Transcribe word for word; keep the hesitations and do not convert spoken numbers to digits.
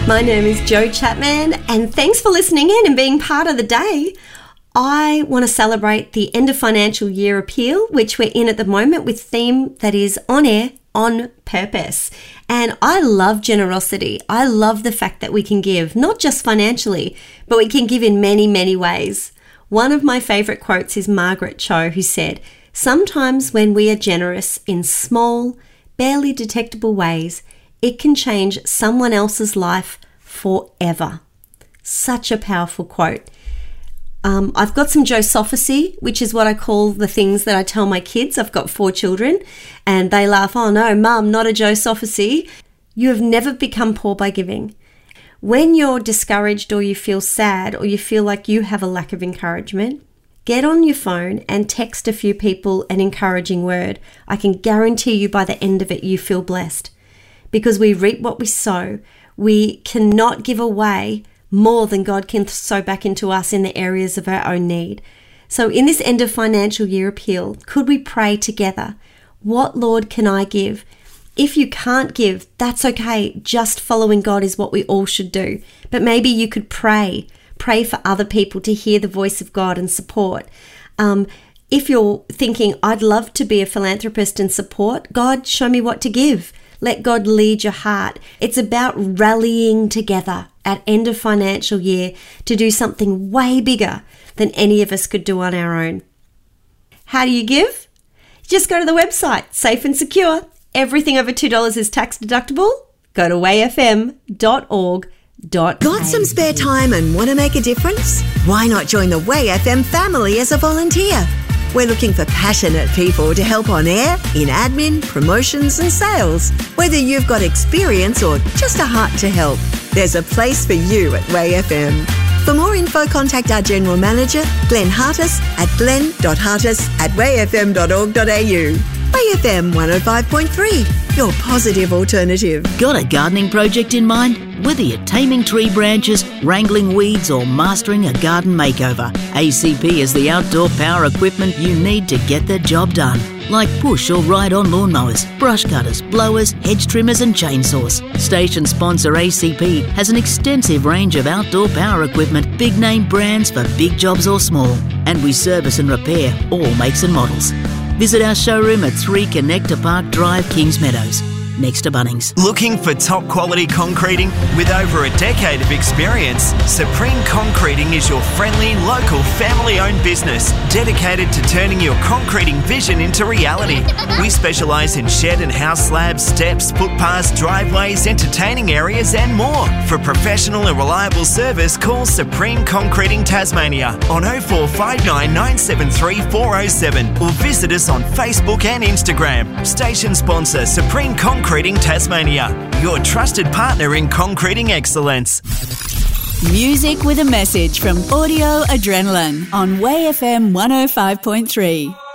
My name is Jo Chapman, and thanks for listening in and being part of the day. I want to celebrate the end of financial year appeal, which we're in at the moment, with theme that is on air, on purpose. And I love generosity. I love the fact that we can give, not just financially, but we can give in many, many ways. One of my favorite quotes is Margaret Cho, who said, "Sometimes when we are generous in small, barely detectable ways, it can change someone else's life forever." Such a powerful quote. Um, I've got some Josophacy, which is what I call the things that I tell my kids. I've got four children and they laugh, "Oh no, Mum, not a Josophacy." You have never become poor by giving. When you're discouraged or you feel sad or you feel like you have a lack of encouragement, get on your phone and text a few people an encouraging word. I can guarantee you by the end of it, you feel blessed. Because we reap what we sow. We cannot give away more than God can sow back into us in the areas of our own need. So in this end of financial year appeal, could we pray together? What, Lord, can I give? If you can't give, that's okay. Just following God is what we all should do. But maybe you could pray. Pray for other people to hear the voice of God and support. Um, if you're thinking, I'd love to be a philanthropist and support, God, show me what to give. Let God lead your heart. It's about rallying together at end of financial year to do something way bigger than any of us could do on our own. How do you give? Just go to the website, safe and secure. Everything over two dollars is tax deductible. Go to way f m dot org dot a u. Got some spare time and want to make a difference? Why not join the Way F M family as a volunteer? We're looking for passionate people to help on air, in admin, promotions and sales. Whether you've got experience or just a heart to help, there's a place for you at Way F M. For more info, contact our General Manager, Glenn Hartis, at glenn dot hartis at way f m dot org dot a u. Way F M one oh five point three, your positive alternative. Got a gardening project in mind? Whether you're taming tree branches, wrangling weeds or mastering a garden makeover, A C P is the outdoor power equipment you need to get the job done. Like push or ride-on lawnmowers, brush cutters, blowers, hedge trimmers and chainsaws. Station sponsor A C P has an extensive range of outdoor power equipment, big name brands for big jobs or small. And we service and repair all makes and models. Visit our showroom at three Connector Park Drive, Kings Meadows, next to Bunnings. Looking for top quality concreting? With over a decade of experience, Supreme Concreting is your friendly, local, family-owned business dedicated to turning your concreting vision into reality. We specialise in shed and house slabs, steps, footpaths, driveways, entertaining areas and more. For professional and reliable service, call Supreme Concreting Tasmania on oh four five nine, nine seven three, four oh seven or visit us on Facebook and Instagram. Station sponsor Supreme Concreting Tasmania, your trusted partner in concreting excellence. Music with a message from Audio Adrenaline on Way F M one oh five point three.